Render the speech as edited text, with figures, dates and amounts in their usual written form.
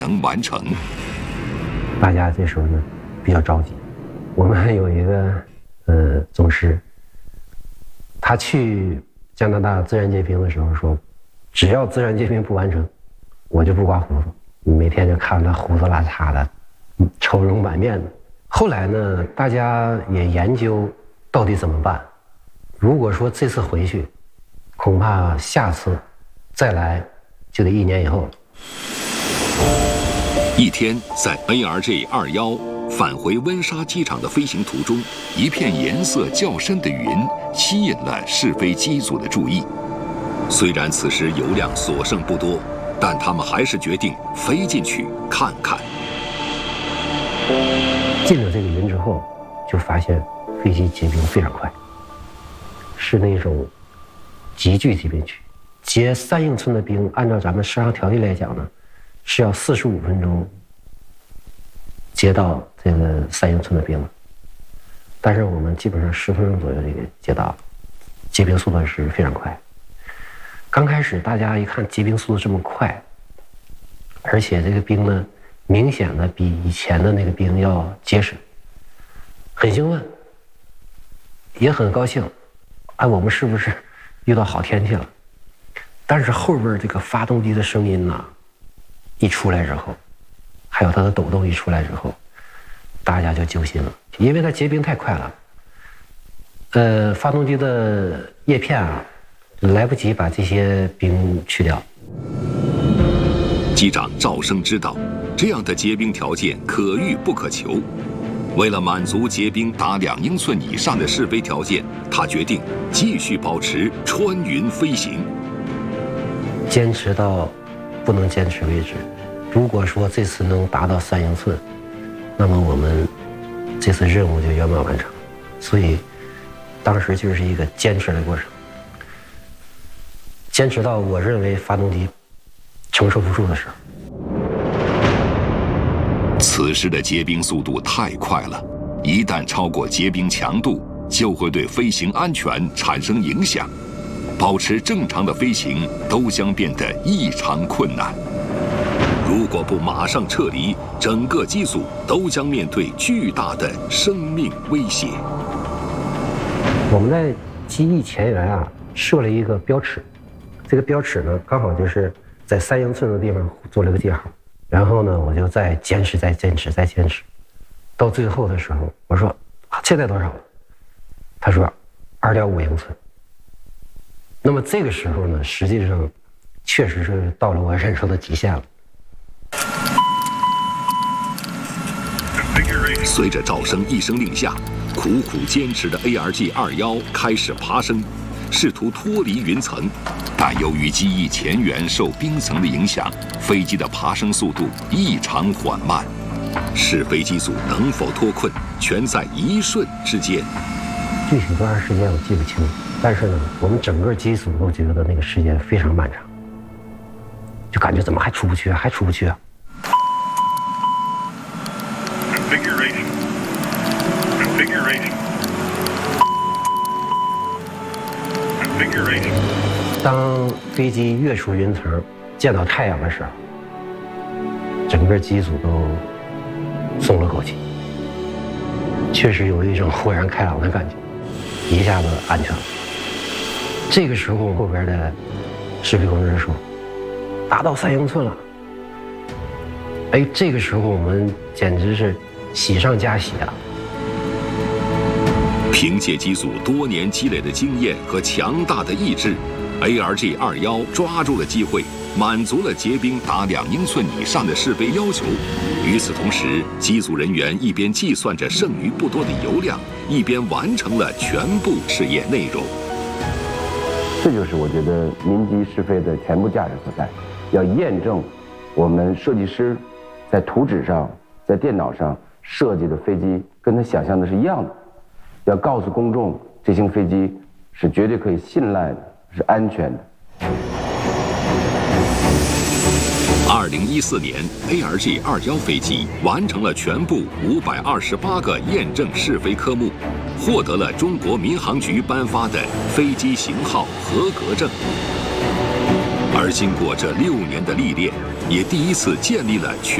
能完成。 大家这时候就比较着急。我们有一个总师，他去加拿大自然结冰的时候说，只要自然结冰不完成，我就不刮胡子。每天就看他胡子拉碴的，愁容满面的。后来呢，大家也研究到底怎么办。如果说这次回去，恐怕下次再来就得1年以后了。 一天，在 ARJ-21返回温莎机场的飞行途中，一片颜色较深的云吸引了试飞机组的注意。虽然此时油量所剩不多，但他们还是决定飞进去看看。 进了这个云之后，就发现飞机结冰非常快，是那种急剧结冰区。结3英寸的冰，按照咱们适航条例来讲呢，是要45分钟结到这个3英寸的冰了。但是我们基本上10分钟左右就给结到了，结冰速度是非常快。刚开始大家一看结冰速度这么快，而且这个冰呢，明显的比以前的那个冰要结实，很兴奋，也很高兴。哎，我们是不是遇到好天气了？但是后边这个发动机的声音呢，一出来之后，还有它的抖动一出来之后，大家就揪心了，因为它结冰太快了。发动机的叶片啊，来不及把这些冰去掉。 机长赵生知道，这样的结冰条件可遇不可求。为了满足结冰达2英寸以上的试飞条件，他决定继续保持穿云飞行， 坚持到不能坚持为止。如果说这次能达到3英寸，那么我们这次任务就圆满完成。所以当时就是一个坚持的过程，坚持到我认为发动机承受不住的时候。 此时的结冰速度太快了，一旦超过结冰强度，就会对飞行安全产生影响，保持正常的飞行都将变得异常困难。如果不马上撤离，整个机组都将面对巨大的生命威胁。 我们在机翼前缘啊设了一个标尺，这个标尺呢刚好就是在3英寸的地方做了个记号。然后呢，我就再坚持，到最后的时候，我说现在多少了？他说2.5英寸。那么这个时候呢，实际上确实是到了我忍受的极限了。 随着赵生一声令下，苦苦坚持的 ARJ-21开始爬升，试图脱离云层。但由于机翼前缘受冰层的影响，飞机的爬升速度异常缓慢。试飞机组能否脱困，全在1瞬之间。 具体多长时间我记不清，但是呢，我们整个机组都觉得那个时间非常漫长，就感觉怎么还出不去啊，还出不去啊。当飞机跃出云层，见到太阳的时候，整个机组都松了口气，确实有一种豁然开朗的感觉，一下子安全了。这个时候，后边的试飞工程师说：“达到3英寸了。”哎，这个时候我们简直是喜上加喜啊！ 凭借机组多年积累的经验和强大的意志，ARJ-21抓住了机会，满足了结冰达2英寸以上的试飞要求。与此同时，机组人员一边计算着剩余不多的油量，一边完成了全部试验内容。 这就是我觉得民机试飞的全部价值所在，要验证我们设计师在图纸上、在电脑上设计的飞机跟他想象的是一样的，要告诉公众这型飞机是绝对可以信赖的，是安全的。 2014年 ，ARJ-21飞机完成了全部528个验证试飞科目，获得了中国民航局颁发的飞机型号合格证。而而经过这6年的历练，也第一次建立了全